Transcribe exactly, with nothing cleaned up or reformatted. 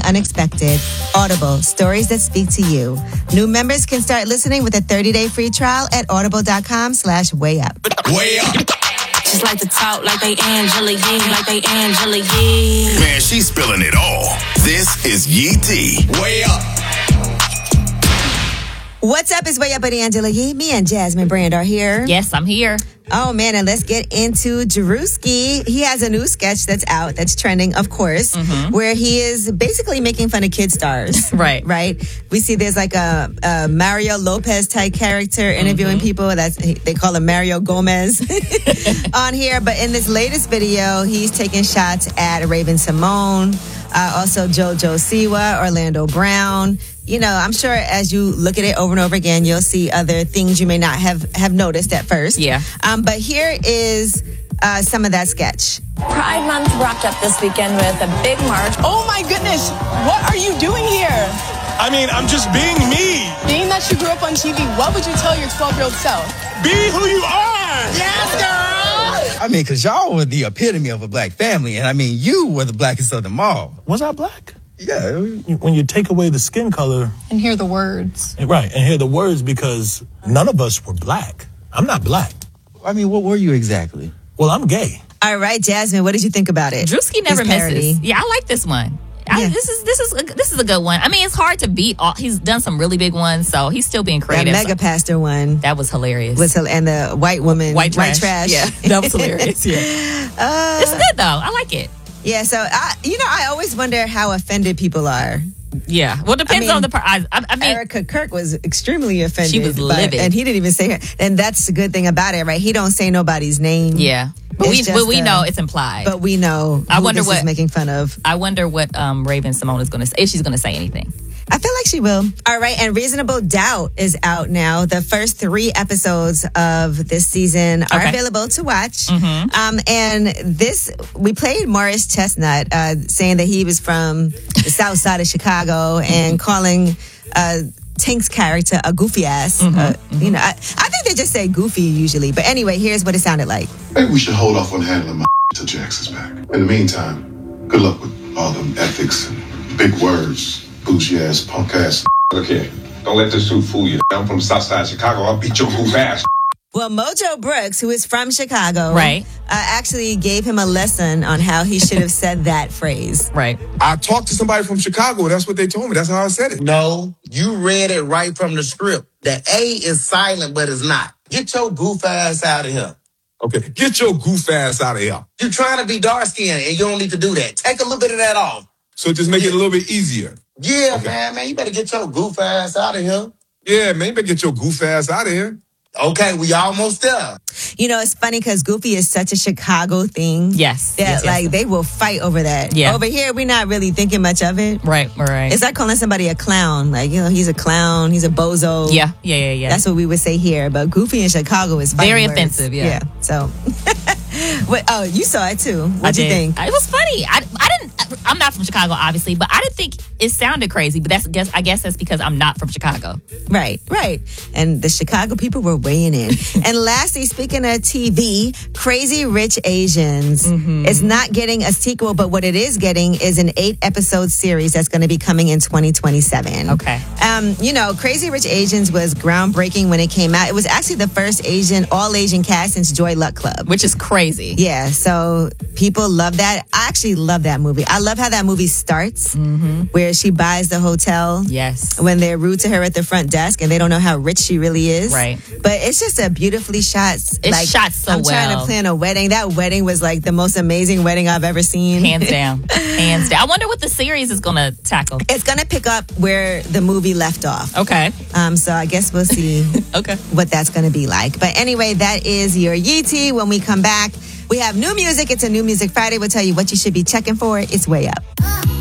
unexpected. Audible, stories that speak to you. New members can start listening with a thirty-day free trial at audible.com slash way up. Way up. Just like to talk like they Angela Yee, like they Angela Yee. Man, she's spilling it all. This is Yee T. Way up. What's up? It's Way Up with Angela Yee. Me and Jasmine Brand are here. Yes, I'm here. Oh, man, and let's get into Drewski. He has a new sketch that's out, that's trending, of course, mm-hmm. where he is basically making fun of kid stars. Right. Right? We see there's like a, a Mario Lopez-type character interviewing mm-hmm. people. That's they call him Mario Gomez on here. But in this latest video, he's taking shots at Raven Simone, uh, also JoJo Siwa, Orlando Brown. You know, I'm sure as you look at it over and over again, you'll see other things you may not have, have noticed at first. Yeah. Um, but here is uh, some of that sketch. Pride Month wrapped up this weekend with a big march. Oh my goodness, what are you doing here? I mean, I'm just being me. Being that you grew up on T V, what would you tell your twelve-year-old self? Be who you are. Yes, girl. I mean, because y'all were the epitome of a black family, and I mean, you were the blackest of them all. Was I black? Yeah. When you take away the skin color. And hear the words. Right, and hear the words because none of us were black. I'm not black. I mean, what were you exactly? Well, I'm gay. All right, Jasmine, what did you think about it? Drewski never misses. Yeah, I like this one. I, Yeah. this is this is a, this is a good one. I mean, it's hard to beat. All, he's done some really big ones, so he's still being That creative. Mega Pastor one. That was hilarious. Was, and the white woman. White trash. White trash. Yeah, that was hilarious. Yeah, Uh, it's good though. I like it. Yeah, so, I, you know, I always wonder how offended people are. Yeah, well, it depends I mean, on the part. I, I, I mean, Erica Kirk was extremely offended. She was by- livid. and he didn't even say her. And that's the good thing about it, right? He don't say nobody's name. yeah, but It's we just but we a- know it's implied. But we know I who wonder this what- is making fun of. I wonder what um, Raven Simone is going to say, if she's going to say anything. I feel like she will. All right, and Reasonable Doubt is out now. The first three episodes of this season are Okay. available to watch. Mm-hmm. Um, and this, we played Morris Chestnut uh, saying that he was from the south side of Chicago and calling uh, Tank's character a goofy ass. Mm-hmm. Uh, you know, I, I think they just say goofy usually. But anyway, here's what it sounded like. Maybe we should hold off on handling my till Jax is back. In the meantime, good luck with all them ethics and big words. Bougie ass, punk ass. Look here, don't let this suit fool you. I'm from Southside Chicago. I'll beat your goof ass. Well, Mojo Brooks, who is from Chicago, Right. uh, actually gave him a lesson on how he should have said that phrase. Right. I talked to somebody from Chicago. That's what they told me. That's how I said it. No, you read it right from the script. The A is silent, but it's not. Get your goof ass out of here. Okay, get your goof ass out of here. You're trying to be dark skinned and you don't need to do that. Take a little bit of that off. So just make it a little bit easier. Yeah, Okay. man, man, you better get your goof ass out of here. Yeah, man, you better get your goof ass out of here. Okay, we almost there. You know, it's funny because Goofy is such a Chicago thing. Yes. That, yes, yes. like, they will fight over that. Yeah. Over here, we're not really thinking much of it. Right. Right. It's like calling somebody a clown. Like, you know, he's a clown, he's a bozo. yeah. Yeah. Yeah. Yeah. That's what we would say here. But Goofy in Chicago is fighting Very words. offensive, yeah. Yeah. So, what, oh, you saw it too. What'd I you did. think? It was funny. I, I didn't. I'm not from Chicago, obviously, but I didn't think it sounded crazy. But that's guess I guess that's because I'm not from Chicago. Right, right. And the Chicago people were weighing in. And lastly, speaking of T V, Crazy Rich Asians Mm-hmm. is not getting a sequel, but what it is getting is an eight episode series that's going to be coming in twenty twenty-seven. Okay. Um, you know, Crazy Rich Asians was groundbreaking when it came out. It was actually the first Asian, all Asian cast since Joy Luck Club. Which is crazy. Yeah, so people love that. I actually love that movie. I love how that movie starts, Mm-hmm. where she buys the hotel. Yes. When they're rude to her at the front desk and they don't know how rich she really is. Right. But it's just a beautifully shot. It's shot so I'm trying well. to plan a wedding. That wedding was like the most amazing wedding I've ever seen. Hands down. Hands down. I wonder what the series is going to tackle. It's going to pick up where the movie left off. Okay. Um, so I guess we'll see Okay. what that's going to be like. But anyway, that is your Yee T. When we come back, we have new music. It's a New Music Friday. We'll tell you what you should be checking for. It's Way Up.